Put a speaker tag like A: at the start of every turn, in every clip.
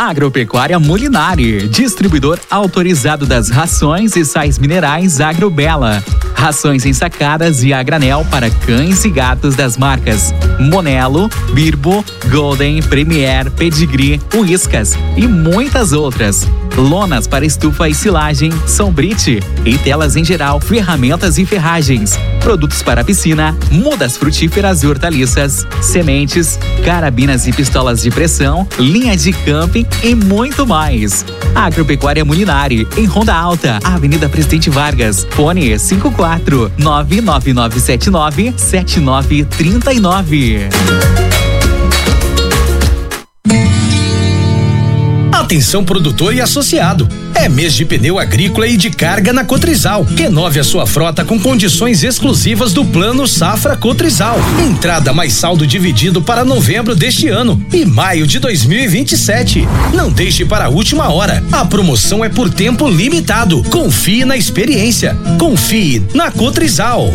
A: Agropecuária Molinari, distribuidor autorizado das rações e sais minerais Agrobela. Rações ensacadas e a granel para cães e gatos das marcas Monelo, Birbo, Golden, Premier, Pedigree, Whiskas e muitas outras. Lonas para estufa e silagem, Sombrite e telas em geral, ferramentas e ferragens. Produtos para piscina, mudas frutíferas e hortaliças, sementes, carabinas e pistolas de pressão, linha de camping e muito mais. Agropecuária Molinari, em Ronda Alta, Avenida Presidente Vargas, fone 54-99979-7939.
B: Atenção produtor e associado, é mês de pneu agrícola e de carga na Cotrizal. Renove a sua frota com condições exclusivas do Plano Safra Cotrizal. Entrada mais saldo dividido para novembro deste ano e maio de 2027. Não deixe para a última hora. A promoção é por tempo limitado. Confie na experiência. Confie na Cotrizal.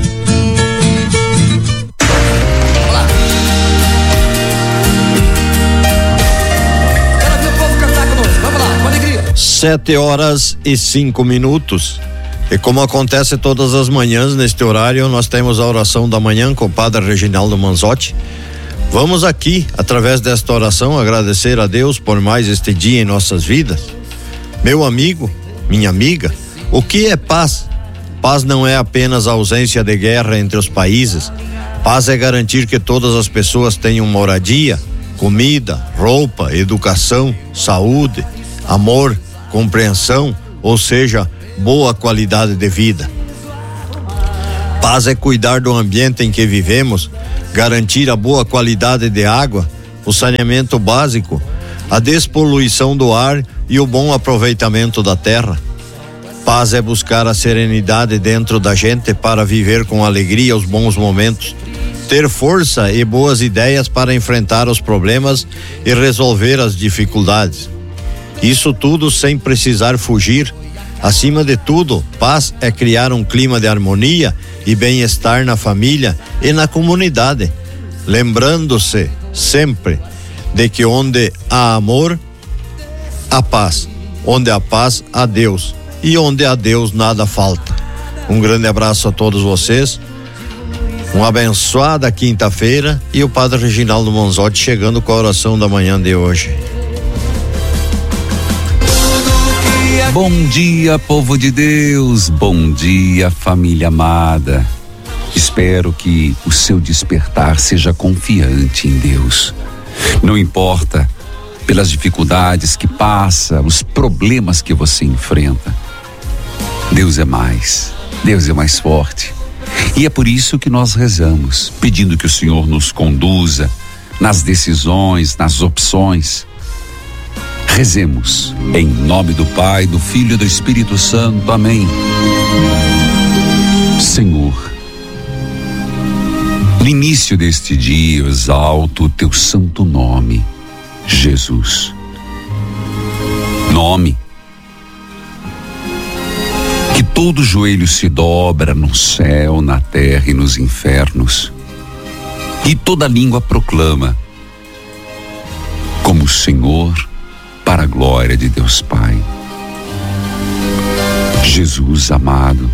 C: 7h05. E como acontece todas as manhãs, neste horário, nós temos a oração da manhã com o Padre Reginaldo Manzotti. Vamos aqui, através desta oração, agradecer a Deus por mais este dia em nossas vidas. Meu amigo, minha amiga, o que é paz? Paz não é apenas a ausência de guerra entre os países. Paz é garantir que todas as pessoas tenham moradia, comida, roupa, educação, saúde, amor, compreensão, ou seja, boa qualidade de vida. Paz é cuidar do ambiente em que vivemos, garantir a boa qualidade de água, o saneamento básico, a despoluição do ar e o bom aproveitamento da terra. Paz é buscar a serenidade dentro da gente para viver com alegria os bons momentos, ter força e boas ideias para enfrentar os problemas e resolver as dificuldades. Isso tudo sem precisar fugir. Acima de tudo, paz é criar um clima de harmonia e bem-estar na família e na comunidade, lembrando-se sempre de que onde há amor, há paz. Onde há paz, há Deus. E onde há Deus, nada falta. Um grande abraço a todos vocês. Uma abençoada quinta-feira e o Padre Reginaldo Manzotti chegando com a oração da manhã de hoje.
D: Bom dia, povo de Deus, bom dia, família amada. Espero que o seu despertar seja confiante em Deus. Não importa pelas dificuldades que passa, os problemas que você enfrenta. Deus é mais forte. E é por isso que nós rezamos, pedindo que o Senhor nos conduza nas decisões, nas opções. Rezemos em nome do Pai, do Filho e do Espírito Santo. Amém. Senhor, no início deste dia eu exalto o teu santo nome, Jesus. Nome que todo joelho se dobra no céu, na terra e nos infernos, e toda língua proclama como Senhor, para a glória de Deus Pai. Jesus amado,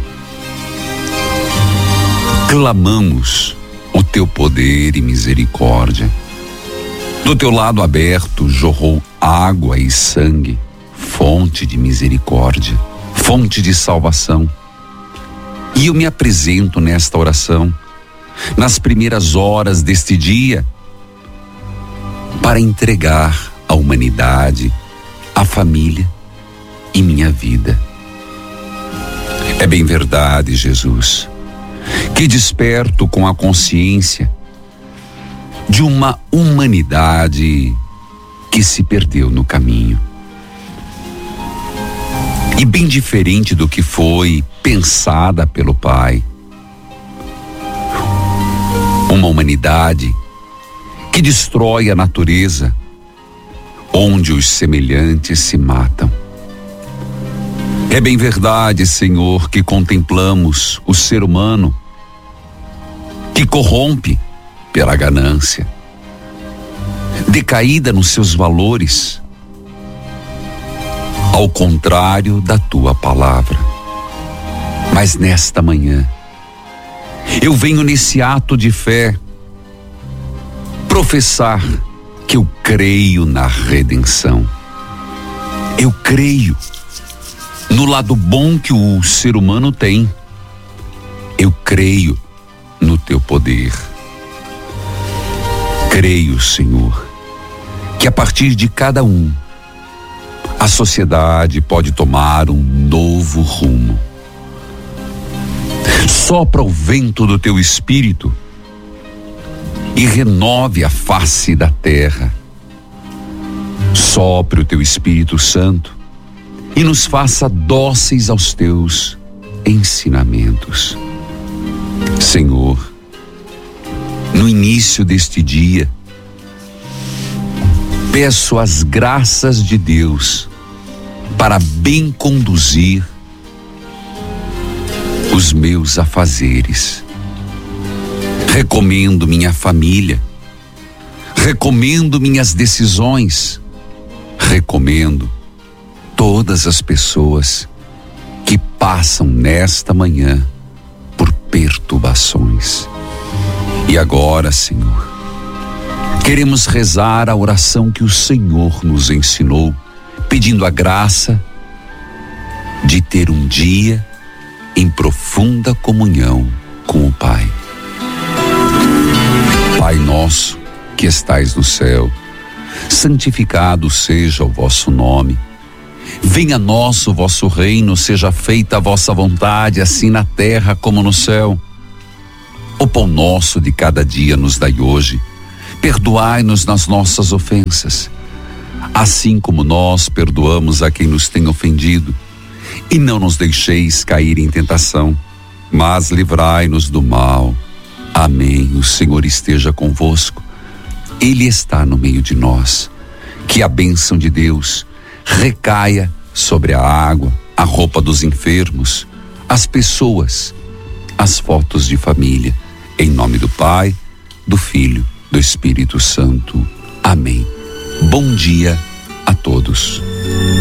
D: clamamos o teu poder e misericórdia. Do teu lado aberto jorrou água e sangue, fonte de misericórdia, fonte de salvação. E eu me apresento nesta oração, nas primeiras horas deste dia, para entregar a humanidade, a família e minha vida. É bem verdade, Jesus, que desperto com a consciência de uma humanidade que se perdeu no caminho. E bem diferente do que foi pensada pelo Pai. Uma humanidade que destrói a natureza, onde os semelhantes se matam. É bem verdade, Senhor, que contemplamos o ser humano que corrompe pela ganância, decaída nos seus valores, ao contrário da tua palavra. Mas nesta manhã, eu venho nesse ato de fé professar que eu creio na redenção. Eu creio no lado bom que o ser humano tem. Eu creio no teu poder. Creio, Senhor, que a partir de cada um, a sociedade pode tomar um novo rumo. Sopra o vento do teu espírito e renove a face da terra. Sopre o teu Espírito Santo e nos faça dóceis aos teus ensinamentos. Senhor, no início deste dia, peço as graças de Deus para bem conduzir os meus afazeres. Recomendo minha família, recomendo minhas decisões, recomendo todas as pessoas que passam nesta manhã por perturbações. E agora, Senhor, queremos rezar a oração que o Senhor nos ensinou, pedindo a graça de ter um dia em profunda comunhão com o Pai. Pai nosso que estais no céu, santificado seja o vosso nome. Venha a nós o vosso reino, seja feita a vossa vontade, assim na terra como no céu. O pão nosso de cada dia nos dai hoje. Perdoai-nos nas nossas ofensas, assim como nós perdoamos a quem nos tem ofendido. E não nos deixeis cair em tentação, mas livrai-nos do mal. Amém. O Senhor esteja convosco. Ele está no meio de nós. Que a bênção de Deus recaia sobre a água, a roupa dos enfermos, as pessoas, as fotos de família. Em nome do Pai, do Filho, do Espírito Santo. Amém. Bom dia a todos.